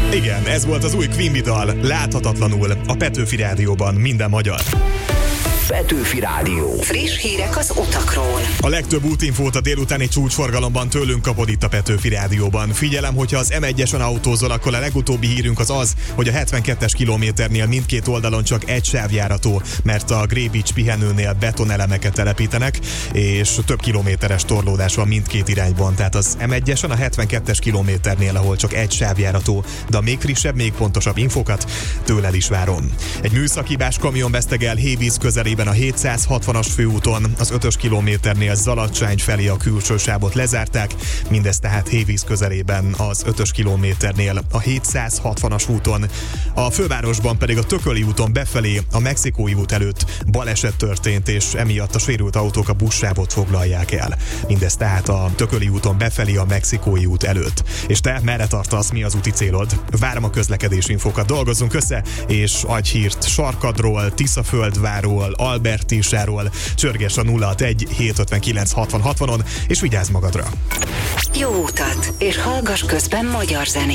Igen, ez volt az új Quimby dal, Láthatatlanul, a Petőfi Rádióban, minden magyar. Petőfi Rádió. Friss hírek az utakról. A legtöbb útinfót a délutáni csúcsforgalomban tőlünk kapod itt a Petőfi Rádióban. Figyelem, hogyha az M1-esen autózol, akkor a legutóbbi hírünk az, hogy a 72-es kilométernél mindkét oldalon csak egy sávjárató, mert a Grey Beach pihenőnél betonelemeket telepítenek, és több kilométeres torlódás van mindkét irányban. Tehát az M1-esen a 72-es kilométernél, ahol csak egy sávjárató, de a még frissebb, még pontosabb infokat tőled is várom. Egy műszakibás kamion vesztegel Hévíz közelében a 760-as főúton, az 5-ös kilométernél Zalatsány felé a külső sávot lezárták, mindez tehát Hévíz közelében az 5-ös kilométernél a 760-as úton. A fővárosban pedig a Tököli úton befelé a Mexikói út előtt baleset történt, és emiatt a sérült autók a buszsávot foglalják el. Mindez tehát a Tököli úton befelé a Mexikói út előtt. És te merre tartasz, mi az úti célod? Várom a közlekedési infokat, dolgozzunk össze, és adj hírt Sarkadról, Tiszaföldvárról, Albertísáról, csörges a 061 759 60 60-on, és vigyázz magadra! Jó utat, és hallgass közben magyar zenét.